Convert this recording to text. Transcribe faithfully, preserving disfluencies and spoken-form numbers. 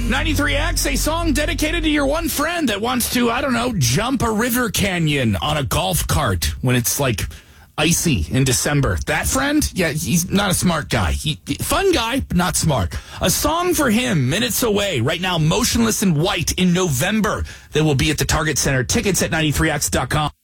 ninety-three X, a song dedicated to your one friend that wants to, I don't know, jump a river canyon on a golf cart when it's like icy in December. That friend? Yeah, he's not a smart guy. He, fun guy, but not smart. A song for him, Minutes Away. Right now, Motionless in White in November. They will be at the Target Center. Tickets at ninety-three X dot com.